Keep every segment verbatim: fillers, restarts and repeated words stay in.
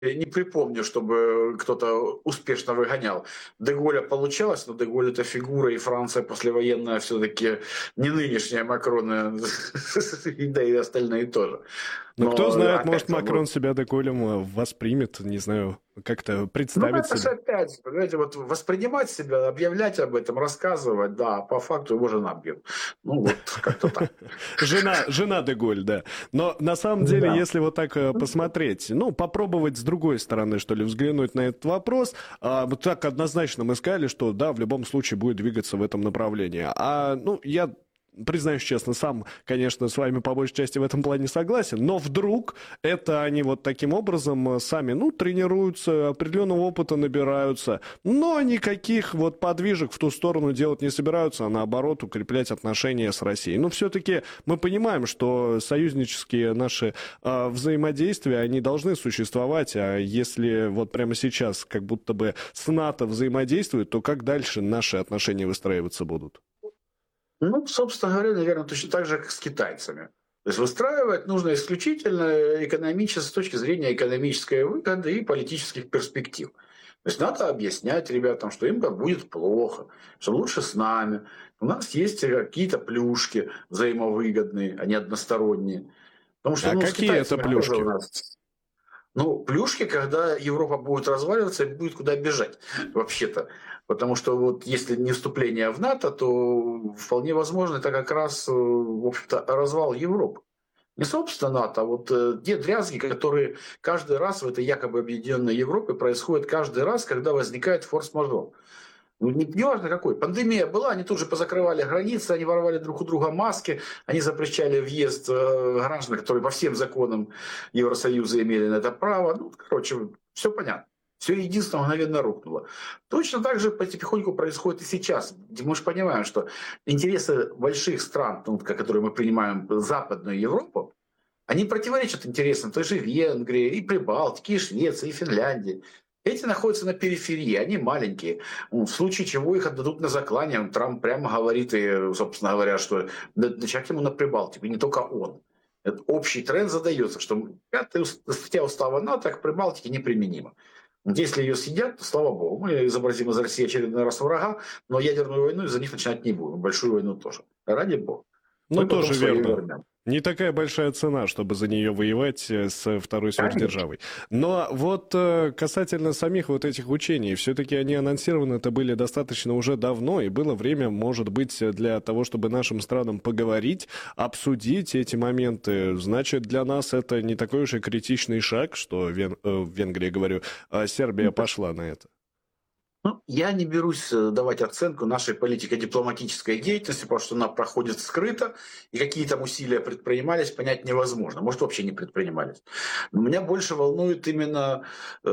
не припомню, чтобы кто-то успешно выгонял. Де-Голля получалось, но Де-Голь это фигура, и Франция послевоенная все-таки не нынешняя Макрон, да и остальные тоже. Ну, Но кто знает, может, опять, Макрон вот, себя Де-Голлем воспримет, не знаю, как-то ну, представит это же себе. опять, понимаете, вот воспринимать себя, объявлять об этом, рассказывать, да, по факту его жена бьет. Ну, вот как-то так. Жена, жена Де-Голь, да. Но на самом деле, Да. если вот так э, посмотреть, ну, попробовать с другой стороны, что ли, взглянуть на этот вопрос, а, вот так однозначно мы сказали, что да, в любом случае будет двигаться в этом направлении. А, ну, я признаюсь честно, сам, конечно, с вами по большей части в этом плане согласен, но вдруг это они вот таким образом сами, ну, тренируются, определенного опыта набираются, но никаких вот подвижек в ту сторону делать не собираются, а наоборот укреплять отношения с Россией. Но все-таки мы понимаем, что союзнические наши э, взаимодействия, они должны существовать, а если вот прямо сейчас как будто бы с НАТО взаимодействуют, то как дальше наши отношения выстраиваться будут? Ну, собственно говоря, наверное, точно так же, как с китайцами. То есть выстраивать нужно исключительно экономически, с точки зрения экономической выгоды и политических перспектив. То есть надо объяснять ребятам, что им будет плохо, что лучше с нами. У нас есть какие-то плюшки взаимовыгодные, а не односторонние. Потому что А ну, с какие это китайцами тоже у плюшки? нас... Ну, плюшки, когда Европа будет разваливаться, и будет куда бежать, вообще-то. Потому что вот если не вступление в НАТО, то вполне возможно это как раз, э, в общем-то, развал Европы. Не собственно НАТО, а вот э, те дрязги, которые каждый раз в этой якобы объединенной Европе происходят каждый раз, когда возникает форс-мажор. Ну, не, не важно какой. Пандемия была, они тут же позакрывали границы, они воровали друг у друга маски, они запрещали въезд э, граждан, которые по всем законам Евросоюза имели на это право. Ну, короче, все понятно. Все единство мгновенно рухнуло. Точно так же потихоньку происходит и сейчас. Мы же понимаем, что интересы больших стран, ну, которые мы принимаем Западную Европу, они противоречат интересам той же Венгрии, и Прибалтики, и Швеции, и Финляндии. Эти находятся на периферии, они маленькие. В случае чего их отдадут на заклание. Трамп прямо говорит, и, собственно говоря, что начать ему на Прибалтику, и не только он. Этот общий тренд задается, что пятая статья устава НАТО к Прибалтике неприменима. Если ее съедят, то слава богу. Мы изобразим из России очередной раз врага, но ядерную войну из-за них начинать не будем. Большую войну тоже. Ради бога. Ну, Мы потом тоже свое верно. вернем. Не такая большая цена, чтобы за нее воевать с второй сверхдержавой. Но вот касательно самих вот этих учений, все-таки они анонсированы это были достаточно уже давно, и было время, может быть, для того, чтобы нашим странам поговорить, обсудить эти моменты. Значит, для нас это не такой уж и критичный шаг, что Вен... э, в Венгрии, говорю, а Сербия пошла на это. Ну, я не берусь давать оценку нашей политико-дипломатической деятельности, потому что она проходит скрыто, и какие там усилия предпринимались, понять невозможно. Может, вообще не предпринимались. Но меня больше волнует именно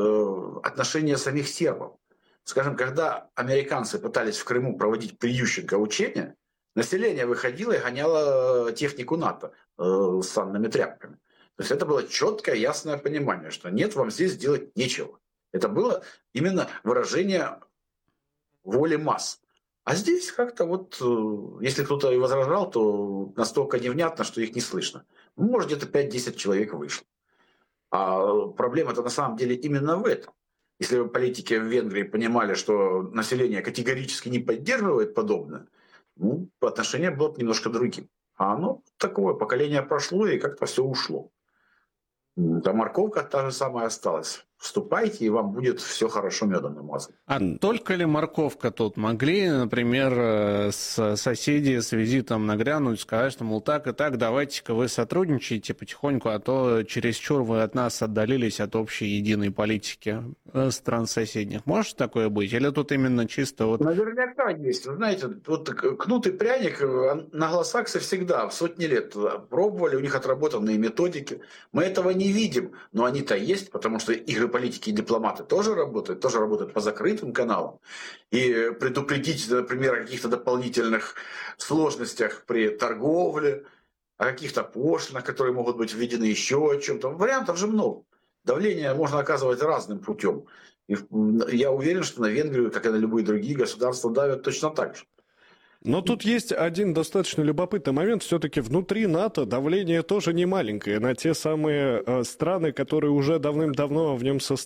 э, отношения самих сербов. Скажем, когда американцы пытались в Крыму проводить при Ющенко учения, население выходило и гоняло технику НАТО э, с санными тряпками. То есть это было четкое, ясное понимание, что нет, вам здесь делать нечего. Это было именно выражение воли масс. А здесь как-то вот, если кто-то и возражал, то настолько невнятно, что их не слышно. Ну, может, где-то пять-десять человек вышло. А проблема-то на самом деле именно в этом. Если бы политики в Венгрии понимали, что население категорически не поддерживает подобное, ну, отношение было бы немножко другим. А оно такое, поколение прошло, и как-то все ушло. А морковка та же самая осталась. Вступайте, и вам будет все хорошо медом намазано. А только ли морковка тут? Могли, например, с соседи с визитом нагрянуть, сказать, что, мол, так и так, давайте-ка вы сотрудничаете потихоньку, а то чересчур вы от нас отдалились от общей единой политики стран соседних. Может такое быть? Или тут именно чисто вот... Наверняка есть. Вы знаете, вот кнут и пряник на англосаксы всегда в сотни лет пробовали, у них отработанные методики. Мы этого не видим, но они-то есть, потому что их политики и дипломаты тоже работают, тоже работают по закрытым каналам. И предупредить, например, о каких-то дополнительных сложностях при торговле, о каких-то пошлинах, которые могут быть введены, еще о чем-то. Вариантов же много. Давление можно оказывать разным путем. И я уверен, что на Венгрию, как и на любые другие государства, давят точно так же. Но тут есть один достаточно любопытный момент. Все-таки внутри НАТО давление тоже не маленькое на те самые э, страны, которые уже давным-давно в нем состоят.